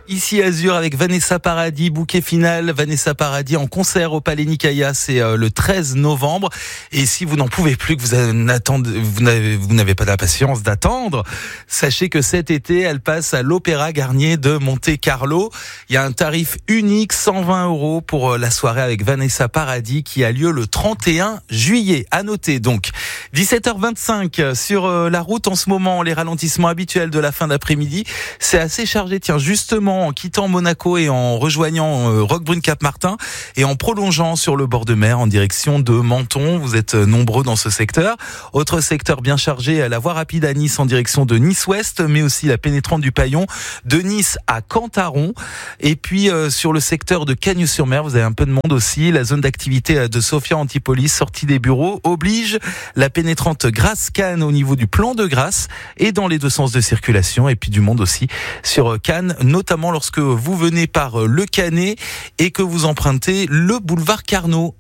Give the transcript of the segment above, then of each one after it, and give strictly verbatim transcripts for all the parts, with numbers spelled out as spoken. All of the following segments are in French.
Ici Azur avec Vanessa Paradis, bouquet final. Vanessa Paradis en concert au Palais Nicaïa, c'est euh, le treize novembre. Et si vous n'en pouvez plus, que vous, attendez, vous, n'avez, vous n'avez pas la patience d'attendre, sachez que cet été, elle passe à l'Opéra Garnier de Monte-Carlo. Il y a un tarif unique, cent vingt euros pour la soirée avec Vanessa Paradis qui a lieu le trente et un juillet. À noter donc, dix-sept heures vingt-cinq sur la route en ce moment, les ralentissements habituels de la fin d'après-midi. C'est assez chargé, tiens, justement, en quittant Monaco et en rejoignant euh, Roquebrune-Cap-Martin et en prolongeant sur le bord de mer en direction de Menton. Vous êtes nombreux dans ce secteur. Autre secteur bien chargé, la voie rapide à Nice en direction de Nice-Ouest, mais aussi la pénétrante du Paillon de Nice à Cantaron. Et puis euh, sur le secteur de Cagnes-sur-Mer, vous avez un peu de monde aussi. La zone d'activité de Sophia Antipolis, sortie des bureaux, oblige la pénétrante Grasse-Cannes au niveau du plan de Grasse et dans les deux sens de circulation. Et puis du monde aussi sur Cannes, notamment lorsque vous venez par le Canet et que vous empruntez le boulevard Carnot.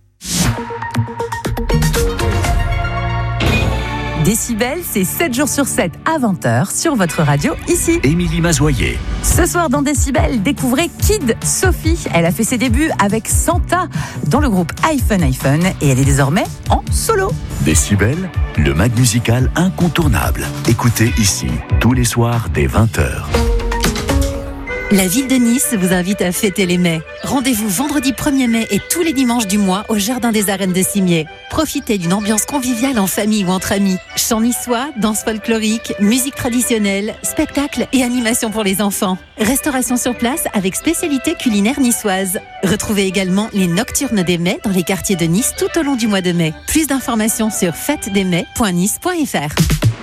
Décibel, c'est sept jours sur sept à vingt heures sur votre radio ici. Émilie Mazoyer. Ce soir dans Décibel, découvrez Kid Sophie. Elle a fait ses débuts avec Santa dans le groupe iPhone iPhone et elle est désormais en solo. Décibel, le mag musical incontournable. Écoutez ici, tous les soirs dès vingt heures. La ville de Nice vous invite à fêter les mai. Rendez-vous vendredi premier mai et tous les dimanches du mois au Jardin des Arènes de Cimiez. Profitez d'une ambiance conviviale en famille ou entre amis. Chants niçois, danse folklorique, musique traditionnelle, spectacles et animations pour les enfants. Restauration sur place avec spécialité culinaire niçoise. Retrouvez également les Nocturnes des Mai dans les quartiers de Nice tout au long du mois de mai. Plus d'informations sur fête des mai point nice point f r.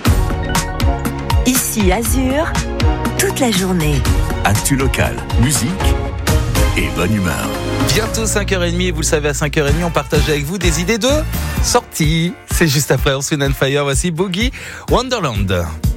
Ici Azur, toute la journée. Actu local, musique et bonne humeur. Bientôt cinq heures trente et vous le savez, à cinq heures trente, on partage avec vous des idées de sortie. C'est juste après Earth, Wind and Fire. Voici Boogie Wonderland.